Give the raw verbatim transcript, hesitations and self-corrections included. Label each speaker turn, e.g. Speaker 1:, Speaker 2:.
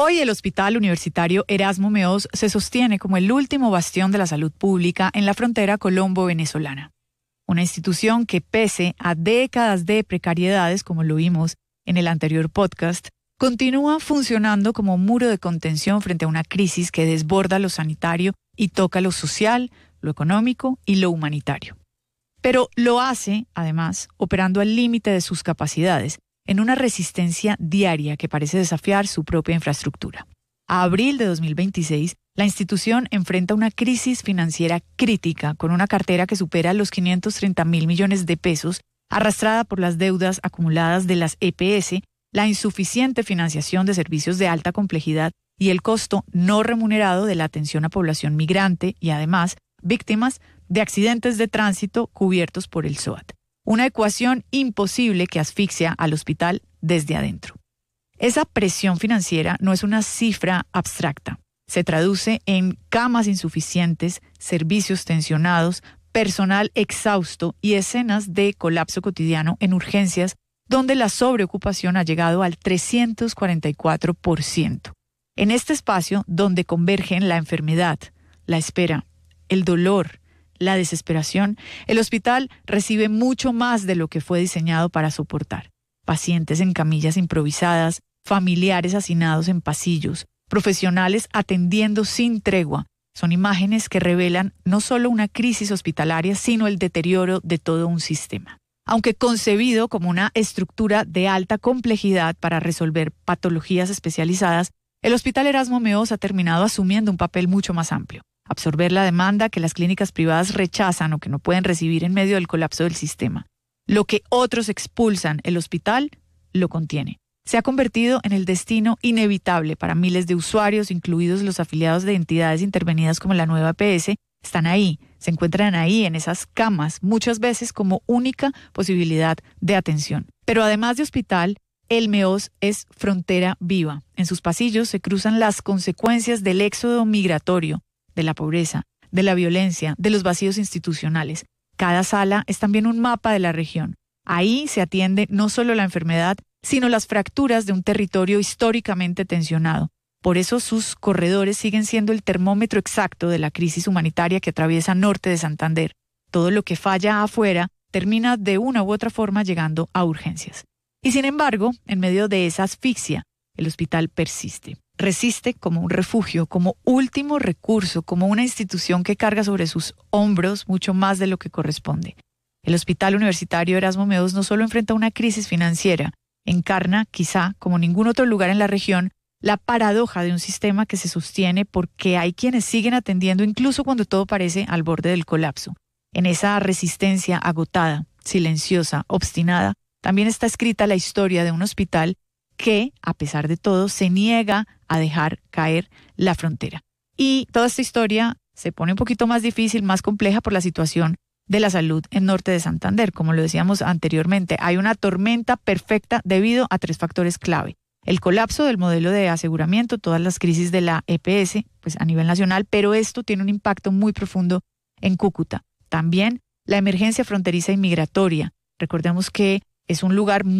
Speaker 1: Hoy el Hospital Universitario Erasmo Meós se sostiene como el último bastión de la salud pública en la frontera colombo-venezolana. Una institución que, pese a décadas de precariedades, como lo vimos en el anterior podcast, continúa funcionando como un muro de contención frente a una crisis que desborda lo sanitario y toca lo social, lo económico y lo humanitario. Pero lo hace, además, operando al límite de sus capacidades, en una resistencia diaria que parece desafiar su propia infraestructura. A abril de dos mil veintiséis, la institución enfrenta una crisis financiera crítica con una cartera que supera los quinientos treinta mil millones de pesos, arrastrada por las deudas acumuladas de las E P S, la insuficiente financiación de servicios de alta complejidad y el costo no remunerado de la atención a población migrante y, además, víctimas de accidentes de tránsito cubiertos por el S O A T. Una ecuación imposible que asfixia al hospital desde adentro. Esa presión financiera no es una cifra abstracta. Se traduce en camas insuficientes, servicios tensionados, personal exhausto y escenas de colapso cotidiano en urgencias donde la sobreocupación ha llegado al trescientos cuarenta y cuatro por ciento. En este espacio donde convergen la enfermedad, la espera, el dolor, la desesperación, el hospital recibe mucho más de lo que fue diseñado para soportar. Pacientes en camillas improvisadas, familiares hacinados en pasillos, profesionales atendiendo sin tregua. Son imágenes que revelan no solo una crisis hospitalaria, sino el deterioro de todo un sistema. Aunque concebido como una estructura de alta complejidad para resolver patologías especializadas, el Hospital Erasmo Meós ha terminado asumiendo un papel mucho más amplio. Absorber la demanda que las clínicas privadas rechazan o que no pueden recibir en medio del colapso del sistema. Lo que otros expulsan, el hospital lo contiene. Se ha convertido en el destino inevitable para miles de usuarios, incluidos los afiliados de entidades intervenidas como la nueva E P S. Están ahí, se encuentran ahí en esas camas, muchas veces como única posibilidad de atención. Pero además de hospital, el Meós es frontera viva. En sus pasillos se cruzan las consecuencias del éxodo migratorio, de la pobreza, de la violencia, de los vacíos institucionales. Cada sala es también un mapa de la región. Ahí se atiende no solo la enfermedad, sino las fracturas de un territorio históricamente tensionado. Por eso sus corredores siguen siendo el termómetro exacto de la crisis humanitaria que atraviesa norte de Santander. Todo lo que falla afuera termina de una u otra forma llegando a urgencias. Y sin embargo, en medio de esa asfixia, el hospital persiste. Resiste como un refugio, como último recurso, como una institución que carga sobre sus hombros mucho más de lo que corresponde. El Hospital Universitario Erasmo Meós no solo enfrenta una crisis financiera, encarna, quizá, como ningún otro lugar en la región, la paradoja de un sistema que se sostiene porque hay quienes siguen atendiendo incluso cuando todo parece al borde del colapso. En esa resistencia agotada, silenciosa, obstinada, también está escrita la historia de un hospital que, a pesar de todo, se niega a dejar caer la frontera. Y toda esta historia se pone un poquito más difícil, más compleja por la situación de la salud en norte de Santander. Como lo decíamos anteriormente, hay una tormenta perfecta debido a tres factores clave. El colapso del modelo de aseguramiento, todas las crisis de la E P S, pues a nivel nacional, pero esto tiene un impacto muy profundo en Cúcuta. También la emergencia fronteriza y migratoria. Recordemos que es un lugar